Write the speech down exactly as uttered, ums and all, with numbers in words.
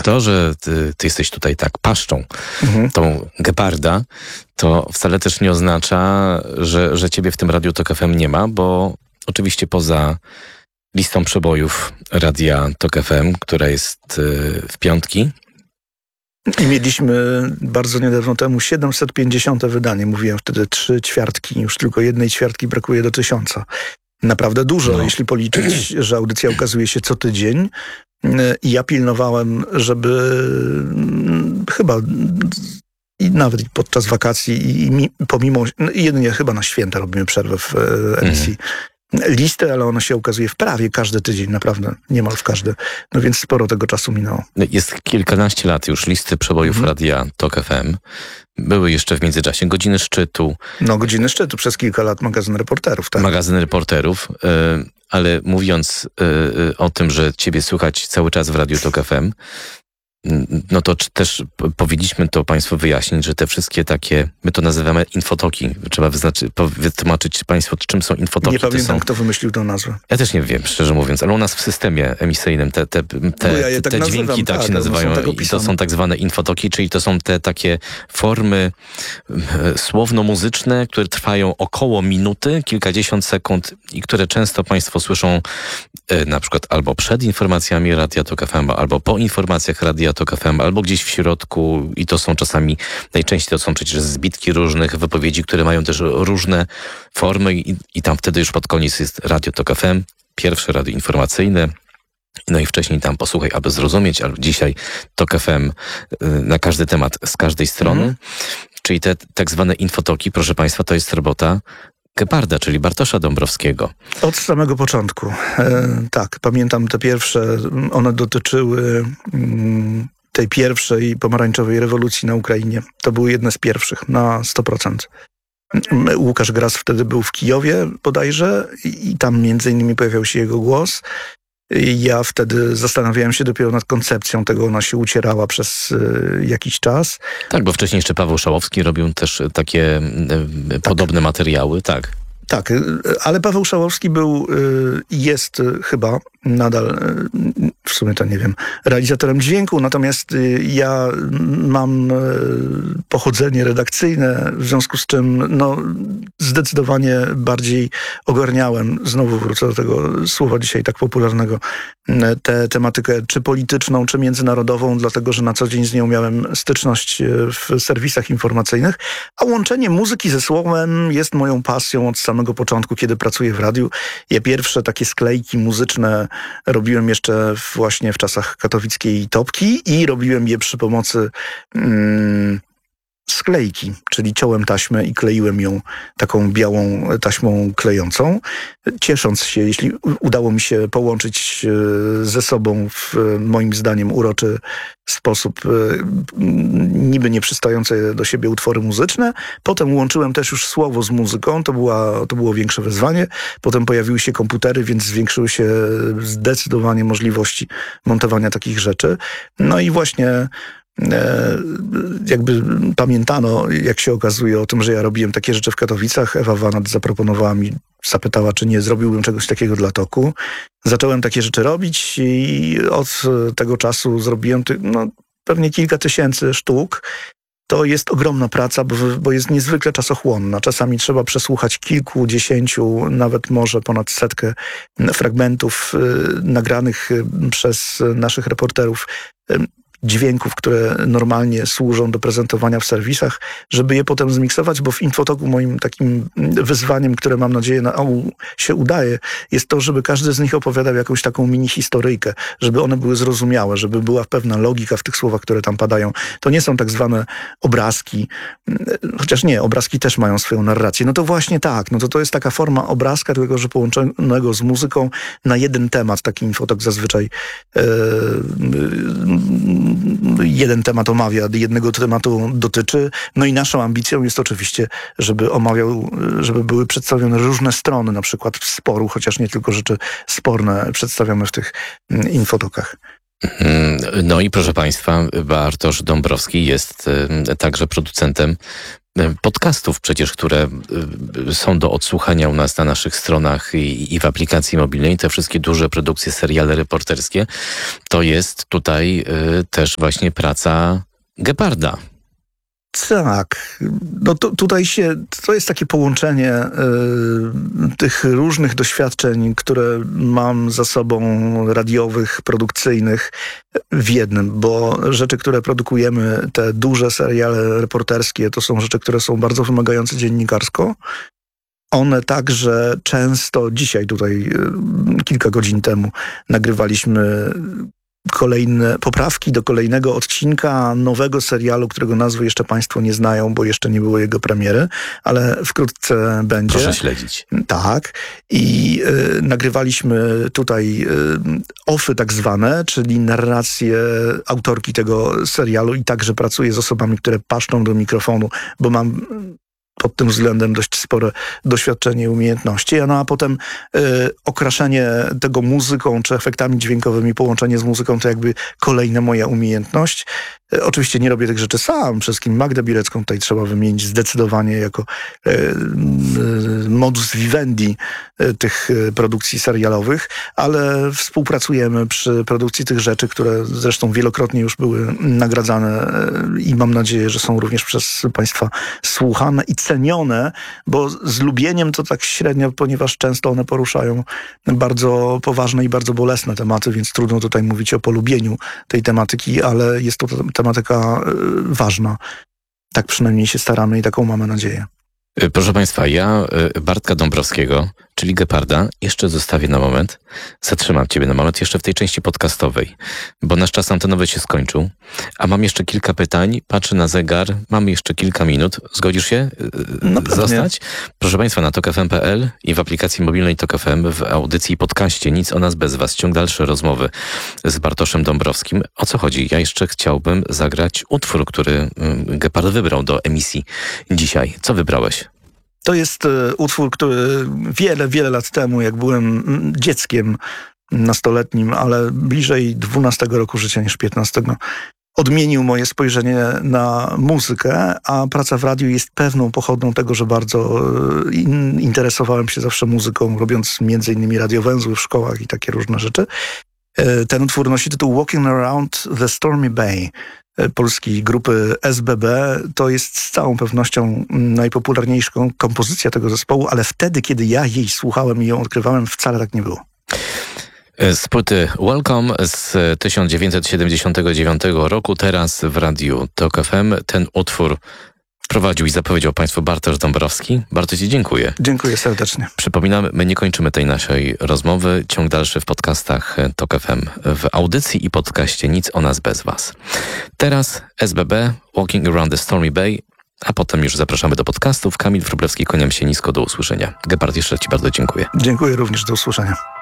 to, że ty, ty jesteś tutaj tak paszczą, mhm. tą geparda, to wcale też nie oznacza, że, że ciebie w tym Radiu Tok F M nie ma, bo oczywiście poza listą przebojów Radia Tok F M, która jest y, w piątki. I mieliśmy bardzo niedawno temu siedemset pięćdziesiąte wydanie. Mówiłem wtedy trzy ćwiartki. Już tylko jednej ćwiartki brakuje do tysiąca. Naprawdę dużo, no. Jeśli policzyć, że audycja ukazuje się co tydzień. I ja pilnowałem, żeby chyba i nawet podczas wakacji i mi, pomimo, no, jedynie chyba na święta robimy przerwę w emisji. Mhm. Listę, ale ona się ukazuje w prawie każdy tydzień, naprawdę, niemal w każdy. No więc sporo tego czasu minęło. Jest kilkanaście lat już listy przebojów mhm. Radia Tok F M. Były jeszcze w międzyczasie godziny szczytu. No godziny szczytu, przez kilka lat magazyn reporterów. Tak? Magazyn reporterów, yy, ale mówiąc yy, o tym, że ciebie słychać cały czas w Radiu Tok F M, no to też powinniśmy to Państwu wyjaśnić, że te wszystkie takie, my to nazywamy infotoki. Trzeba wyznaczy, wytłumaczyć Państwu, czym są infotoki. Nie pamiętam, są... kto wymyślił tę nazwę. Ja też nie wiem, szczerze mówiąc, ale u nas w systemie emisyjnym te, te, te, ja tak te nazywam, dźwięki tak, tak się nazywają tak i to są tak zwane infotoki, czyli to są te takie formy słowno-muzyczne, które trwają około minuty, kilkadziesiąt sekund i które często Państwo słyszą na przykład albo przed informacjami Radia Tok F M, albo po informacjach Radia Tok F M, albo gdzieś w środku i to są czasami, najczęściej to są przecież zbitki różnych wypowiedzi, które mają też różne formy i, i tam wtedy już pod koniec jest Radio Tok F M, pierwsze radio informacyjne, no i wcześniej tam posłuchaj, aby zrozumieć, ale dzisiaj Tok F M na każdy temat z każdej strony, mm. czyli te tak zwane infotoki, proszę Państwa, to jest robota Geparda, czyli Bartosza Dąbrowskiego. Od samego początku. E, tak, pamiętam te pierwsze, one dotyczyły mm, tej pierwszej pomarańczowej rewolucji na Ukrainie. To były jedne z pierwszych, na sto procent. Łukasz Gras wtedy był w Kijowie bodajże i, i tam między innymi pojawiał się jego głos. Ja wtedy zastanawiałem się dopiero nad koncepcją tego, ona się ucierała przez y, jakiś czas. Tak, bo wcześniej jeszcze Paweł Szałowski robił też takie y, tak. podobne materiały, tak. Tak, ale Paweł Szałowski był i jest chyba nadal, w sumie to nie wiem, realizatorem dźwięku, natomiast ja mam pochodzenie redakcyjne, w związku z czym no, zdecydowanie bardziej ogarniałem, znowu wrócę do tego słowa dzisiaj tak popularnego, tę tematykę czy polityczną, czy międzynarodową, dlatego że na co dzień z nią miałem styczność w serwisach informacyjnych, a łączenie muzyki ze słowem jest moją pasją od samego początku, kiedy pracuję w radiu. Ja pierwsze takie sklejki muzyczne robiłem jeszcze właśnie w czasach katowickiej Topki i robiłem je przy pomocy mm, sklejki, czyli ciąłem taśmę i kleiłem ją taką białą taśmą klejącą, ciesząc się, jeśli udało mi się połączyć ze sobą w moim zdaniem uroczy sposób niby nieprzystające do siebie utwory muzyczne. Potem łączyłem też już słowo z muzyką, to, była, to było większe wyzwanie. Potem pojawiły się komputery, więc zwiększyły się zdecydowanie możliwości montowania takich rzeczy. No i właśnie jakby pamiętano, jak się okazuje, o tym, że ja robiłem takie rzeczy w Katowicach. Ewa Wanat zaproponowała mi, zapytała, czy nie zrobiłbym czegoś takiego dla Toku. Zacząłem takie rzeczy robić i od tego czasu zrobiłem ty, no, pewnie kilka tysięcy sztuk. To jest ogromna praca, bo, bo jest niezwykle czasochłonna. Czasami trzeba przesłuchać kilkudziesięciu, nawet może ponad setkę fragmentów y, nagranych y, przez naszych reporterów, y, dźwięków, które normalnie służą do prezentowania w serwisach, żeby je potem zmiksować, bo w Infotoku moim takim wyzwaniem, które mam nadzieję na, o, się udaje, jest to, żeby każdy z nich opowiadał jakąś taką mini historyjkę, żeby one były zrozumiałe, żeby była pewna logika w tych słowach, które tam padają. To nie są tak zwane obrazki, chociaż nie, obrazki też mają swoją narrację. No to właśnie tak, no to to jest taka forma obrazka, tylko że połączonego z muzyką na jeden temat. Taki Infotok zazwyczaj e, jeden temat omawia, jednego tematu dotyczy. No i naszą ambicją jest oczywiście, żeby omawiał, żeby były przedstawione różne strony, na przykład sporu, chociaż nie tylko rzeczy sporne przedstawiamy w tych infotokach. No i proszę Państwa, Bartosz Dąbrowski jest także producentem podcastów przecież, które są do odsłuchania u nas na naszych stronach i, i w aplikacji mobilnej, te wszystkie duże produkcje, seriale reporterskie, to jest tutaj y, też właśnie praca Geparda. Tak, no to tutaj się, to jest takie połączenie y, tych różnych doświadczeń, które mam za sobą, radiowych, produkcyjnych, w jednym, bo rzeczy, które produkujemy, te duże seriale reporterskie, to są rzeczy, które są bardzo wymagające dziennikarsko. One także często, dzisiaj tutaj y, kilka godzin temu nagrywaliśmy kolejne poprawki do kolejnego odcinka nowego serialu, którego nazwy jeszcze Państwo nie znają, bo jeszcze nie było jego premiery, ale wkrótce będzie. Proszę śledzić. Tak. I y, nagrywaliśmy tutaj y, offy tak zwane, czyli narrację autorki tego serialu i także pracuję z osobami, które paszczą do mikrofonu, bo mam pod tym względem dość spore doświadczenie i umiejętności, no a potem y, okraszenie tego muzyką czy efektami dźwiękowymi, połączenie z muzyką to jakby kolejna moja umiejętność. Y, oczywiście nie robię tych rzeczy sam, przede wszystkim Magdę Bilecką tutaj trzeba wymienić zdecydowanie jako y, y, modus vivendi y, tych y, produkcji serialowych, ale współpracujemy przy produkcji tych rzeczy, które zresztą wielokrotnie już były nagradzane y, i mam nadzieję, że są również przez Państwa słuchane i cenione, bo z lubieniem to tak średnio, ponieważ często one poruszają bardzo poważne i bardzo bolesne tematy, więc trudno tutaj mówić o polubieniu tej tematyki, ale jest to tematyka ważna. Tak przynajmniej się staramy i taką mamy nadzieję. Proszę Państwa, ja Bartka Dąbrowskiego, czyli Geparda, jeszcze zostawię na moment. Zatrzymam Ciebie na moment jeszcze w tej części podcastowej, bo nasz czas antenowy się skończył, a mam jeszcze kilka pytań. Patrzę na zegar, mamy jeszcze kilka minut. Zgodzisz się no, zostać? Proszę Państwa, na tok f m kropka p l i w aplikacji mobilnej Tok F M w audycji i podcaście Nic o nas bez Was. Ciąg dalszy rozmowy z Bartoszem Dąbrowskim. O co chodzi? Ja jeszcze chciałbym zagrać utwór, który Gepard wybrał do emisji dzisiaj. Co wybrałeś? To jest utwór, który wiele, wiele lat temu, jak byłem dzieckiem nastoletnim, ale bliżej dwunastego roku życia niż piętnastego, odmienił moje spojrzenie na muzykę, a praca w radiu jest pewną pochodną tego, że bardzo in, interesowałem się zawsze muzyką, robiąc między innymi radiowęzły w szkołach i takie różne rzeczy. Ten utwór nosi tytuł Walking Around the Stormy Bay polskiej grupy S B B. To jest z całą pewnością najpopularniejsza kompozycja tego zespołu, ale wtedy, kiedy ja jej słuchałem i ją odkrywałem, wcale tak nie było. Z płyty Welcome z tysiąc dziewięćset siedemdziesiątego dziewiątego roku, teraz w radiu Tok F M. Ten utwór wprowadził i zapowiedział Państwu Bartosz Dąbrowski. Bardzo Ci dziękuję. Dziękuję serdecznie. Przypominam, my nie kończymy tej naszej rozmowy. Ciąg dalszy w podcastach Tok F M, w audycji i podcaście Nic o nas bez Was. Teraz S B B, Walking Around the Stormy Bay, a potem już zapraszamy do podcastów. Kamil Wróblewski, kłaniam się nisko, do usłyszenia. Gepard, jeszcze Ci bardzo dziękuję. Dziękuję również, do usłyszenia.